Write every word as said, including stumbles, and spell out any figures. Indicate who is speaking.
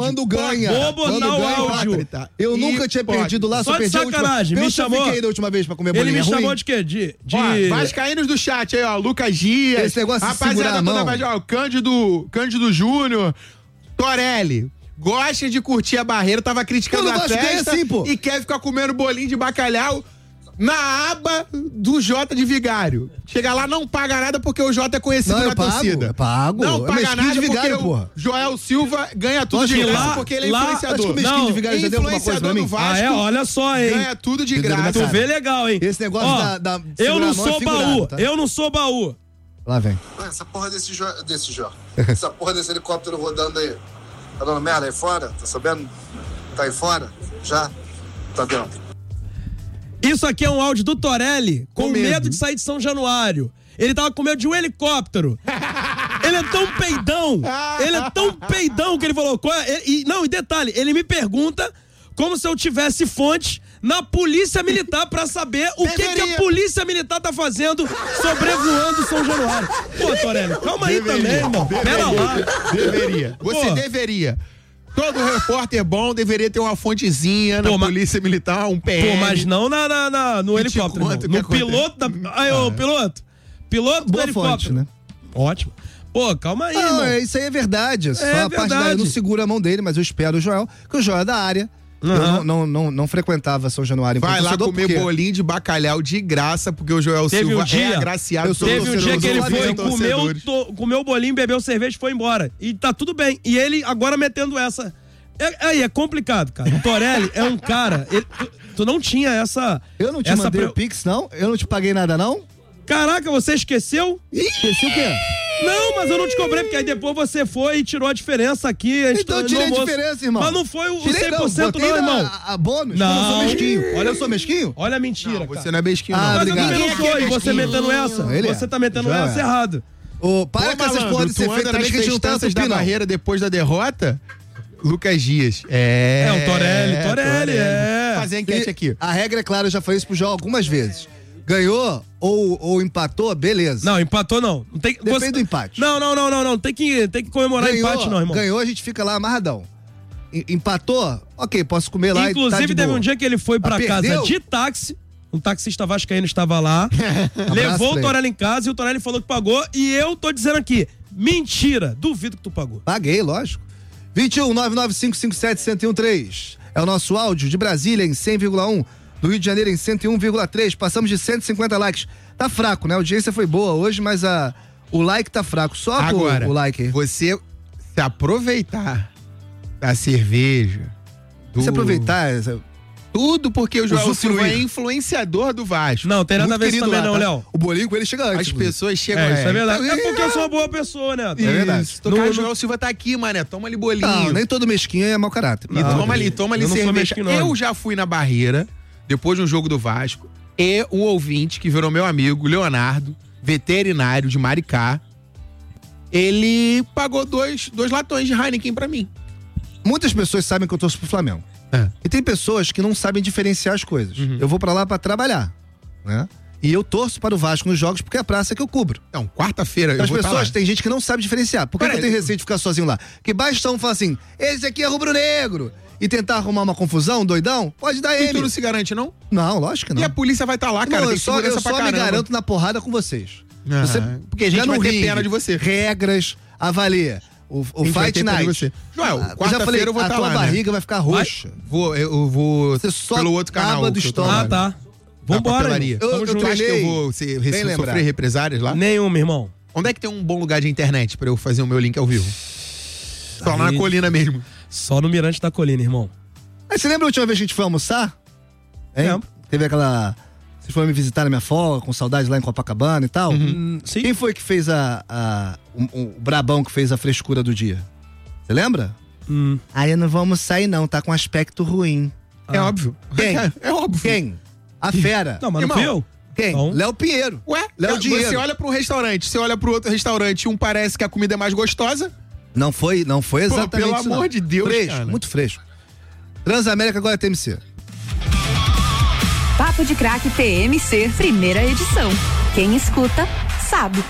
Speaker 1: Quando ganha.
Speaker 2: Vou botar
Speaker 1: quando
Speaker 2: o
Speaker 1: ganha,
Speaker 2: áudio.
Speaker 1: Eu
Speaker 3: E
Speaker 1: nunca tinha
Speaker 3: pode.
Speaker 1: perdido lá,
Speaker 2: Só
Speaker 1: só
Speaker 2: de
Speaker 1: perdi a última.
Speaker 2: sacanagem, me
Speaker 1: Eu
Speaker 2: chamou-
Speaker 1: fiquei da última vez pra comer
Speaker 2: Ele
Speaker 1: bolinha
Speaker 2: me chamou
Speaker 1: ruim.
Speaker 2: de quê? De... de...
Speaker 3: Ó, vascaínos do chat aí, ó. Lucas Dias.
Speaker 1: Esse negócio de
Speaker 3: rapaziada
Speaker 1: segurar a
Speaker 3: toda
Speaker 1: mão.
Speaker 3: mais, ó, Cândido, Cândido Júnior. Torelli. Gosta de curtir a barreira, tava criticando
Speaker 1: Eu não
Speaker 3: a
Speaker 1: gosto que é
Speaker 3: festa
Speaker 1: assim, pô.
Speaker 3: e quer ficar comendo bolinho de bacalhau na aba do Jota de Vigário. Chega lá, não paga nada porque o Jota é conhecido
Speaker 1: Não, eu
Speaker 3: na
Speaker 1: pago,
Speaker 3: torcida.
Speaker 1: eu pago.
Speaker 3: Não
Speaker 1: É
Speaker 3: paga
Speaker 1: mesquinho
Speaker 3: nada
Speaker 1: de Vigário,
Speaker 3: porque
Speaker 1: porra.
Speaker 3: o Joel Silva ganha tudo
Speaker 2: Lógico
Speaker 3: de
Speaker 2: que
Speaker 3: graça
Speaker 2: lá-
Speaker 3: porque ele é
Speaker 2: lá-
Speaker 1: Acho que o
Speaker 3: influenciador.
Speaker 1: mesquinho
Speaker 2: Não,
Speaker 1: de Vigário já deu alguma coisa pra
Speaker 3: influenciador
Speaker 1: mim.
Speaker 3: do Vasco.
Speaker 2: Ah, é? Olha só, hein?
Speaker 3: Ganha tudo de
Speaker 1: Entendeu,
Speaker 3: graça.
Speaker 1: cara?
Speaker 2: Tu vê legal, hein?
Speaker 1: Esse negócio
Speaker 2: Ó,
Speaker 1: da- da-
Speaker 2: eu
Speaker 1: segurar
Speaker 2: não
Speaker 1: a mão é
Speaker 2: sou
Speaker 1: figurado,
Speaker 2: baú,
Speaker 1: tá?
Speaker 2: eu não sou baú.
Speaker 1: Lá vem.
Speaker 4: Essa porra desse jo... desse jo... Essa porra desse helicóptero rodando aí. Tá dando merda aí fora? Tá sabendo? Tá aí fora? Já? Tá dentro.
Speaker 2: Isso aqui é um áudio do Torelli com,
Speaker 3: Com
Speaker 2: medo.
Speaker 3: medo
Speaker 2: de sair de São Januário. Ele tava com medo de um helicóptero. Ele é tão peidão, ele é tão peidão que ele falou. Qual é? Ele- e, não, e detalhe, ele me pergunta como se eu tivesse fonte na polícia militar pra saber o que, que a
Speaker 3: Deveria.
Speaker 2: polícia militar tá fazendo sobrevoando São Januário. Pô, Torelli, calma aí também, irmão. Pera lá.
Speaker 3: Deveria. Você
Speaker 2: Pô.
Speaker 3: deveria. Todo repórter bom deveria ter uma fontezinha
Speaker 2: Pô,
Speaker 3: na
Speaker 2: mas-
Speaker 3: polícia militar, um P M.
Speaker 2: Pô, mas não na, na- na- no
Speaker 3: Que te
Speaker 2: helicóptero,
Speaker 3: conta
Speaker 2: irmão.
Speaker 3: o que
Speaker 2: No piloto da... Aí, ô, piloto. Piloto
Speaker 1: Boa
Speaker 2: do
Speaker 1: fonte,
Speaker 2: helicóptero.
Speaker 1: né?
Speaker 2: Ótimo. Pô, calma aí,
Speaker 1: Não,
Speaker 2: irmão.
Speaker 1: é, isso aí é verdade. É só
Speaker 2: É
Speaker 1: a parte da, eu
Speaker 2: verdade.
Speaker 1: não seguro a mão dele, mas eu espero o Joel, que o Joel é da área. Eu
Speaker 2: Aham.
Speaker 1: não, não, não, não frequentava São Januário enquanto
Speaker 3: Vai lá
Speaker 1: torcedor,
Speaker 3: comer
Speaker 1: porque
Speaker 3: bolinho de bacalhau de graça, porque o Joel
Speaker 2: Teve
Speaker 3: Silva
Speaker 2: um dia-
Speaker 3: é agraciado.
Speaker 1: eu sou
Speaker 2: Teve um dia que ele
Speaker 1: torcedor
Speaker 2: foi,
Speaker 1: do
Speaker 2: comeu,
Speaker 3: torcedores.
Speaker 2: to- comeu o bolinho, bebeu cerveja e foi embora. E tá tudo bem. E ele agora metendo essa. É, aí é complicado, cara. O Torelli é um cara. ele- tu, tu não tinha essa.
Speaker 1: Eu não te
Speaker 2: essa
Speaker 1: mandei
Speaker 2: pre-
Speaker 1: o Pix, não? Eu não te paguei nada, não?
Speaker 2: Caraca, você esqueceu?
Speaker 1: Esqueci o quê?
Speaker 2: Não, mas eu não te cobrei, porque aí depois você foi e tirou a diferença aqui. A gente
Speaker 1: Então eu
Speaker 2: no
Speaker 1: tirei a
Speaker 2: almoço.
Speaker 1: diferença, irmão.
Speaker 2: Mas não foi o
Speaker 1: Tirei,
Speaker 2: cem por cento
Speaker 1: não,
Speaker 2: não,
Speaker 1: botei
Speaker 2: irmão.
Speaker 1: na- A, a bônus?
Speaker 2: Não.
Speaker 1: Eu sou mesquinho. Olha, eu sou mesquinho.
Speaker 2: Olha a mentira, cara.
Speaker 3: Você não é besquinho,
Speaker 1: Ah,
Speaker 3: não.
Speaker 2: Mas eu
Speaker 1: obrigado.
Speaker 2: também não sou, e você metendo essa.
Speaker 1: Ele é.
Speaker 2: Você tá metendo
Speaker 1: Já
Speaker 2: essa
Speaker 1: é.
Speaker 2: errado.
Speaker 1: Ô, para
Speaker 3: Pô,
Speaker 1: com essas
Speaker 3: malandro,
Speaker 1: porras de
Speaker 3: tu
Speaker 1: ser
Speaker 3: anda
Speaker 1: feito
Speaker 3: nas
Speaker 1: também que a gente não tá
Speaker 3: festanças da
Speaker 1: tupi, não.
Speaker 3: barreira depois da derrota? Lucas Dias. É.
Speaker 2: É, o Torelli, Torelli, é.
Speaker 3: Fazer a enquete
Speaker 1: E
Speaker 3: aqui.
Speaker 1: A regra é clara, eu já falei isso pro João algumas vezes. Ganhou ou, ou empatou, beleza.
Speaker 2: Não, empatou não. não tem,
Speaker 1: Depende
Speaker 2: você-
Speaker 1: do empate.
Speaker 2: Não, não, não, não, não. Tem que, tem que comemorar
Speaker 1: ganhou,
Speaker 2: empate, não, irmão.
Speaker 1: ganhou, a gente fica lá amarradão. E- Empatou, ok, posso comer lá e tá
Speaker 2: Inclusive,
Speaker 1: de
Speaker 2: teve
Speaker 1: boa.
Speaker 2: um dia que ele foi pra
Speaker 1: Mas
Speaker 2: casa
Speaker 1: perdeu?
Speaker 2: de táxi. Um taxista vascaíno estava lá. levou
Speaker 1: pra
Speaker 2: o
Speaker 1: ele.
Speaker 2: Torelli em casa e o Torelli falou que pagou. E eu tô dizendo aqui, mentira. Duvido que tu pagou.
Speaker 1: Paguei, lógico. vinte e um, nove nove cinco cinco sete, um zero um três. É o nosso áudio de Brasília em cem vírgula um, do Rio de Janeiro em cento e um vírgula três. Passamos de cento e cinquenta likes. Tá fraco, né? A audiência foi boa hoje, mas a, o like tá fraco. Só
Speaker 3: Agora,
Speaker 1: o, o like aí.
Speaker 3: você se aproveitar da cerveja, do...
Speaker 1: Se aproveitar, essa-
Speaker 3: tudo porque o Joel
Speaker 1: Usufruir.
Speaker 3: Silva é influenciador do Vasco.
Speaker 2: Não, tem nada
Speaker 3: Muito
Speaker 2: a ver isso
Speaker 3: querido
Speaker 2: também
Speaker 3: lá,
Speaker 2: não,
Speaker 3: tá?
Speaker 2: Léo.
Speaker 1: o bolinho com ele chega antes.
Speaker 3: As
Speaker 1: inclusive.
Speaker 3: pessoas chegam...
Speaker 2: É, isso é verdade.
Speaker 3: Então,
Speaker 2: É porque eu sou uma boa pessoa, né?
Speaker 1: É verdade.
Speaker 3: Isso. Tocar,
Speaker 2: No-
Speaker 3: o Joel Silva tá aqui, mané. Toma ali bolinho.
Speaker 1: Não, nem todo mesquinho é mau caráter.
Speaker 3: E
Speaker 2: Não,
Speaker 3: toma ali, toma ali
Speaker 2: eu não sou
Speaker 3: cerveja.
Speaker 2: mesquinho, não.
Speaker 3: Eu já fui na barreira, depois de um jogo do Vasco, e um ouvinte que virou meu amigo, Leonardo, veterinário de Maricá, ele pagou dois, dois latões de Heineken pra mim.
Speaker 1: Muitas pessoas sabem que eu torço pro Flamengo.
Speaker 3: É.
Speaker 1: E tem pessoas que não sabem diferenciar as coisas.
Speaker 2: Uhum.
Speaker 1: Eu vou pra lá pra trabalhar, né? E eu torço para o Vasco nos jogos porque é a praça que eu cubro.
Speaker 3: Não, quarta-feira eu
Speaker 1: As
Speaker 3: vou tá
Speaker 1: pessoas,
Speaker 3: lá.
Speaker 1: tem gente que não sabe diferenciar. Por que,
Speaker 3: Pera
Speaker 1: que eu tenho
Speaker 3: aí.
Speaker 1: receio de ficar sozinho lá? Que basta um falar assim, esse aqui é rubro-negro. E tentar arrumar uma confusão, doidão, pode dar
Speaker 3: E
Speaker 1: ele.
Speaker 3: tu não se garante, não?
Speaker 1: Não, lógico que não.
Speaker 3: E a polícia vai estar lá, cara.
Speaker 1: não,
Speaker 3: tem
Speaker 1: eu só,
Speaker 3: segurança
Speaker 1: eu
Speaker 3: pra
Speaker 1: só me
Speaker 3: caramba.
Speaker 1: garanto na porrada com vocês.
Speaker 3: Ah,
Speaker 1: Você,
Speaker 3: porque a gente
Speaker 1: já no
Speaker 3: vai ter
Speaker 1: ringue,
Speaker 3: pena de você.
Speaker 1: Regras, avalia. O, o
Speaker 3: A gente vai
Speaker 1: Fight
Speaker 3: ter pena de
Speaker 1: Night.
Speaker 3: você. Joel,
Speaker 1: Ah, eu já
Speaker 3: quarta-feira
Speaker 1: falei,
Speaker 3: eu vou
Speaker 1: a
Speaker 3: tá
Speaker 1: tua
Speaker 3: lá, né?
Speaker 1: barriga vai ficar roxa.
Speaker 3: Vou, eu, eu vou
Speaker 1: Você só
Speaker 3: pelo outro canal.
Speaker 1: acaba do
Speaker 3: que eu tô
Speaker 1: estômago.
Speaker 2: Ah,
Speaker 3: lá.
Speaker 2: tá. Vambora.
Speaker 3: papelaria.
Speaker 2: irmão.
Speaker 1: Eu-
Speaker 2: Tamo
Speaker 1: eu
Speaker 2: junto.
Speaker 3: Tu acha que eu
Speaker 1: treinei.
Speaker 3: vou ser,
Speaker 1: Bem
Speaker 3: rece-
Speaker 1: lembrado.
Speaker 3: sofrer represárias lá?
Speaker 2: Nenhum, irmão.
Speaker 3: Onde é que tem um bom lugar de internet pra eu fazer o meu link ao vivo? Só lá
Speaker 2: Aí-
Speaker 3: na colina mesmo.
Speaker 2: Só no Mirante da Colina, irmão.
Speaker 1: Aí, você lembra a última vez que a gente foi almoçar? Hein?
Speaker 2: Lembro.
Speaker 1: Teve aquela... Vocês foram me visitar na minha folga, com saudade lá em Copacabana e tal.
Speaker 2: Hum, sim.
Speaker 1: Quem foi que fez a... a o, o brabão que fez a frescura do dia? Você lembra?
Speaker 2: Hum.
Speaker 1: Ah, eu não vou almoçar aí não, tá com aspecto ruim.
Speaker 3: É óbvio.
Speaker 1: Quem?
Speaker 3: É, é óbvio.
Speaker 1: Quem? A fera.
Speaker 2: Não, mas não
Speaker 3: Irmão,
Speaker 2: fui eu.
Speaker 1: Quem?
Speaker 2: Então-
Speaker 1: Léo Pinheiro.
Speaker 3: Ué,
Speaker 1: Léo
Speaker 3: é,
Speaker 1: Dinheiro.
Speaker 3: você olha pro restaurante, você olha pro outro restaurante, um parece que a comida é mais gostosa.
Speaker 1: Não foi, não foi
Speaker 3: Pô,
Speaker 1: exatamente
Speaker 3: pelo
Speaker 1: isso, não.
Speaker 3: amor de Deus,
Speaker 1: Fresco,
Speaker 3: cara.
Speaker 1: muito fresco. Transamérica agora é T M C.
Speaker 5: Papo de Craque T M C, primeira edição. Quem escuta, sabe.